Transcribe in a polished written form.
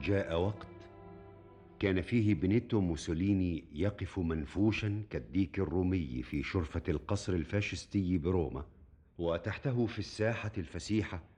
جاء وقت كان فيه بنيتو موسوليني يقف منفوشا كالديك الرومي في شرفة القصر الفاشستي بروما، وتحته في الساحة الفسيحة